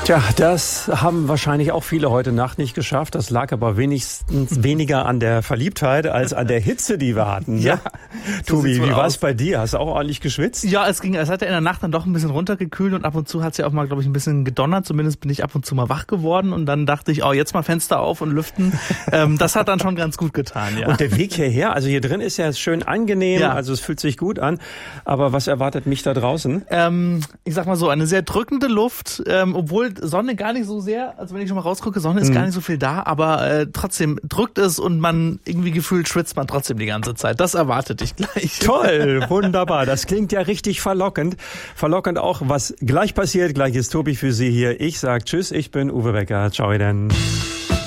Tja, das haben wahrscheinlich auch viele heute Nacht nicht geschafft. Das lag aber wenigstens weniger an der Verliebtheit als an der Hitze, die wir hatten. Ne? Ja. Tobi, wie war es bei dir? Hast du auch ordentlich geschwitzt? Ja, es hat ja in der Nacht dann doch ein bisschen runtergekühlt und ab und zu hat es ja auch mal, glaube ich, ein bisschen gedonnert. Zumindest bin ich ab und zu mal wach geworden und dann dachte ich, jetzt mal Fenster auf und lüften. Das hat dann schon ganz gut getan, ja. Und der Weg hierher, also hier drin ist ja schön angenehm, Ja. also es fühlt sich gut an. Aber was erwartet mich da draußen? Ich sag mal so, eine sehr drückende Luft, obwohl Sonne gar nicht so sehr, also wenn ich schon mal rausgucke, Sonne ist gar nicht so viel da, aber trotzdem drückt es und man irgendwie gefühlt schwitzt man trotzdem die ganze Zeit. Das erwartet dich gleich. Toll, wunderbar. Das klingt ja richtig verlockend. Verlockend auch, was gleich passiert. Gleich ist Tobi für Sie hier. Ich sag Tschüss, ich bin Uwe Becker. Ciao, dann.